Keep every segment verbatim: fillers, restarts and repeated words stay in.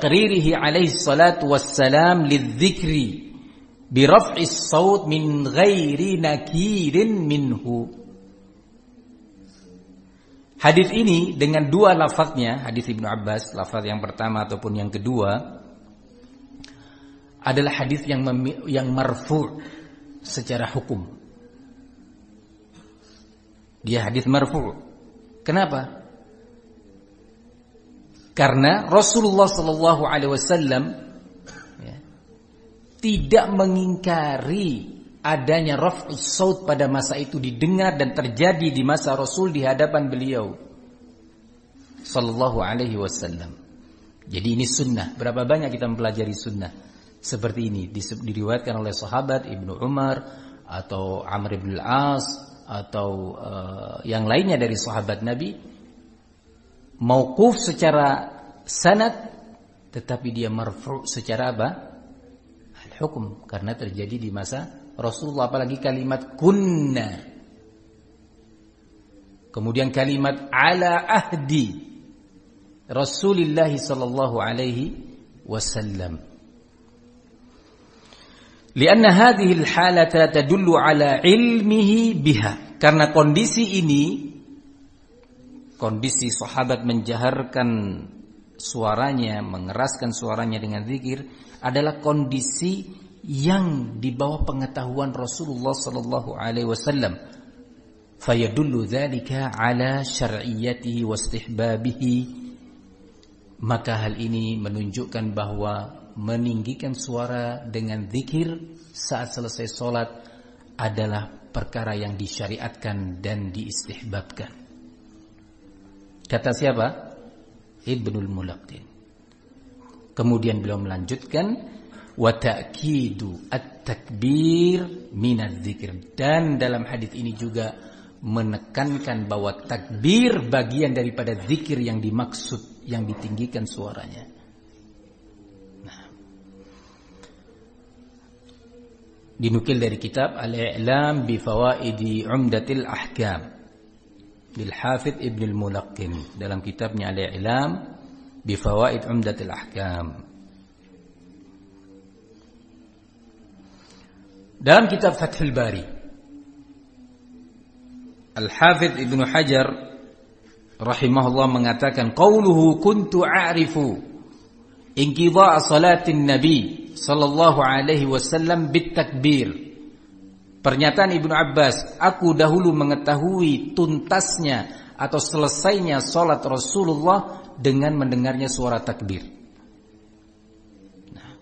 taqririhi alaihi salatu wassalam lidzikri bi raf'is saut min ghairi nakirin minhu. Hadis ini dengan dua lafaznya, hadis Ibnu Abbas, lafaz yang pertama ataupun yang kedua, adalah hadis yang mem- yang marfu' secara hukum. Dia hadis marfu'. Kenapa? Karena Rasulullah sallallahu alaihi wasallam ya, tidak mengingkari adanya raf'us saut pada masa itu didengar dan terjadi di masa Rasul di hadapan beliau sallallahu alaihi wasallam. Jadi ini sunnah. Berapa banyak kita mempelajari sunnah seperti ini, diriwayatkan oleh sahabat Ibnu Umar atau Amr bin al-As atau uh, yang lainnya dari sahabat Nabi, mauquf secara sanad tetapi dia marfu' secara apa? Al-hukum, karena terjadi di masa Rasulullah, apalagi kalimat kunna. Kemudian kalimat ala ahdi Rasulullah sallallahu alaihi wasallam. Lianna hadhihi al-halata tadullu ala ilmihi biha. Karena kondisi ini, kondisi sahabat menjaharkan suaranya, mengeraskan suaranya dengan zikir, adalah kondisi yang di bawah pengetahuan Rasulullah sallallahu alaihi wasallam. Fayadullu dzalika ala syar'iyyatihi wa istihbabihi. Maka hal ini menunjukkan bahwa meninggikan suara dengan zikir saat selesai sholat adalah perkara yang disyariatkan dan diistihbabkan. Kata siapa? Ibnul Mulaqqin. Kemudian beliau melanjutkan, wa ta'kidu at-takbir minadz dzikr. Dan dalam hadis ini juga menekankan bahwa takbir bagian daripada zikir yang dimaksud, yang ditinggikan suaranya. Dinukil dari kitab Al-I'lam bi Fawaidi Umdatil Ahkam bil Hafidz Ibnul Mulaqqin, dalam kitabnya Al-I'lam bi Fawaid Umdatil Ahkam. Dalam kitab Fathul Bari, Al-Hafidz Ibnu Hajar rahimahullah mengatakan, qauluhu kuntu a'rifu inqidha'a salatin nabi sallallahu alaihi wasallam bitakbir. Pernyataan Ibnu Abbas, aku dahulu mengetahui tuntasnya atau selesainya salat Rasulullah dengan mendengarnya suara takbir. Nah.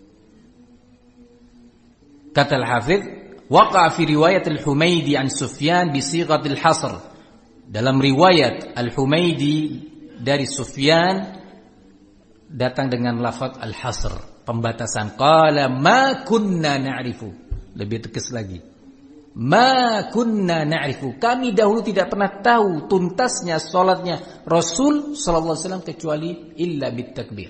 Kata Al-Hafidz, waqa fi riwayat Al-Humaidi an Sufyan bi sighatil hasr. Dalam riwayat Al-Humaidi dari Sufyan datang dengan lafaz al-hasr, pembatasan. Qala ma kunna na'rifu. Lebih tegas lagi. Ma kunna na'rifu. Kami dahulu tidak pernah tahu tuntasnya salatnya Rasul sallallahu alaihi wasallam kecuali illa bitakbir.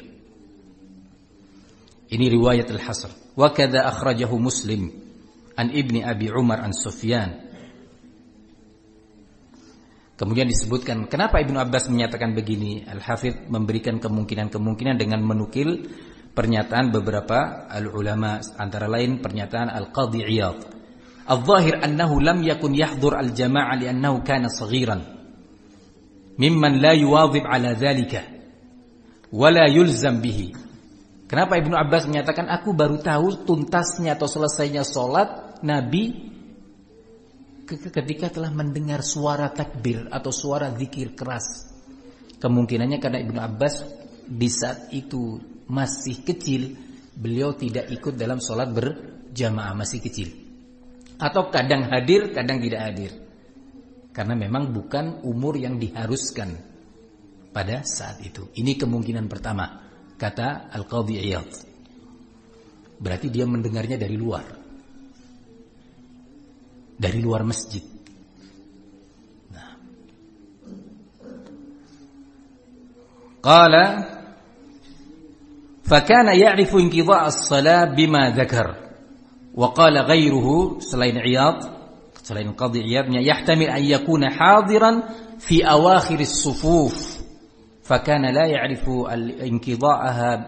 Ini riwayat al-hasr. Wa kadza akhrajahu Muslim an Ibni Abi Umar an Sufyan. Kemudian disebutkan kenapa Ibnu Abbas menyatakan begini. Al-Hafidz memberikan kemungkinan-kemungkinan dengan menukil pernyataan beberapa al-ulama, antara lain pernyataan Al-Qadhi Iyadh. Al-zahir annahu lam yakun yahdhur al-jama'ah li'annahu kana saghiran mimman la yuwadhib ala dhalika wa la yulzam bihi. Kenapa Ibnu Abbas menyatakan aku baru tahu tuntasnya atau selesainya salat Nabi ketika telah mendengar suara takbir atau suara zikir keras? Kemungkinannya karena Ibnu Abbas di saat itu masih kecil, beliau tidak ikut dalam sholat berjamaah, masih kecil, atau kadang hadir, kadang tidak hadir, karena memang bukan umur yang diharuskan pada saat itu. Ini kemungkinan pertama, kata Al-Qadhi Iyadh. Berarti dia mendengarnya dari luar, dari luar masjid. Nah. Qala fakana ya'rifu inqidha' as-shalah bima dzakar. Wa qala ghairuhu, selain Iyadh, selain Qadhi Iyadhnya, yahtamil an yakuna hadiran fi awakhir as-sufuf fakana la ya'rifu al-inqidha'aha